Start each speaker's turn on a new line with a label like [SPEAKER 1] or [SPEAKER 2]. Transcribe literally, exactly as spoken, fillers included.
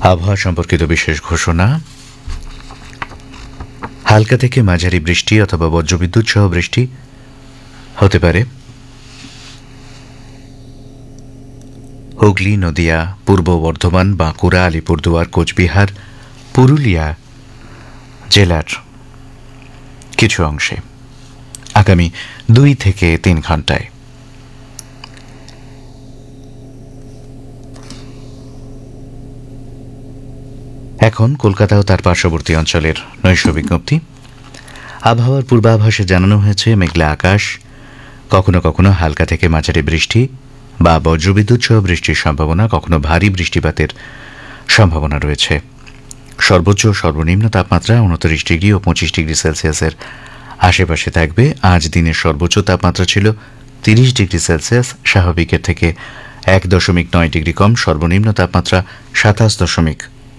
[SPEAKER 1] আবহাওয়া সম্পর্কিত বিশেষ ঘোষণা। হালকা থেকে মাঝারি বৃষ্টি অথবা বজ্রবিদ্যুৎ সহ বৃষ্টি হতে পারে। হুগলি, নদিয়া, পূর্ব বর্ধমান, বাঁকুড়া, আলিপুরদুয়ার, কোচবিহার, পুরুলিয়া জেলার কিছু অংশে আগামী দুই থেকে তিন ঘন্টায়। এখন কলকাতা ও তার পার্শ্ববর্তী অঞ্চলের নৈশ বিজ্ঞপ্তি। আবহাওয়ার পূর্বাভাসে জানানো হয়েছে মেঘলা আকাশ, কখনো কখনো হালকা থেকে মাঝারি বৃষ্টি বা বজ্রবিদ্যুৎ সহ বৃষ্টির সম্ভাবনা, কখনো ভারী বৃষ্টিপাতের সম্ভাবনা রয়েছে। সর্বোচ্চ ও সর্বনিম্ন তাপমাত্রা উনত্রিশ ডিগ্রি ও পঁচিশ ডিগ্রি সেলসিয়াসের আশেপাশে থাকবে। আজ দিনের সর্বোচ্চ তাপমাত্রা ছিল তিরিশ ডিগ্রি সেলসিয়াস, স্বাভাবিকের থেকে এক দশমিক নয় ডিগ্রি কম। সর্বনিম্ন তাপমাত্রা সাতাশ দশমিক